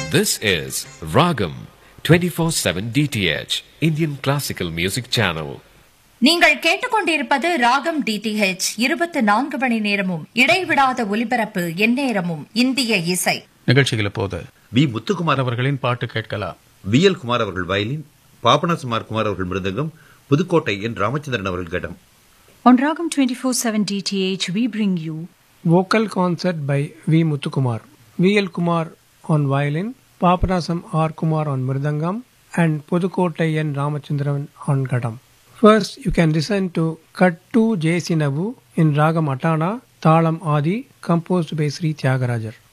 This is Ragam 24/7 DTH Indian Classical Music Channel. நீங்கள் கேட்டுக்கொண்டிருப்பது ராகம் டிடிஹெச் 24 மணி நேரமும் இடைவிடாத ஒலிபரப்பு எந்நேரமும் இந்திய இசை நிகழ்ச்சிகள் போது பி முத்துக்குமார் அவர்களின் பாட்டு கேட்கலாம். வி எல் குமார் அவர்கள் வயலின், பாபநாசமார் குமார் அவர்கள் மிருதங்கம், புதுக்கோட்டை என் ராமச்சந்திரன் அவர்கள் கடம். On Ragam 24/7 DTH, we bring you vocal concert by V. Muthukumar, V. L. Kumar on violin, Papanasam R. Kumar on mridangam, and Pudukottai N. Ramachandran on gadam. First, you can listen to Kattu J. Sinavu in Ragam Atana, Thalam Adi, composed by Sri Tyagarajar.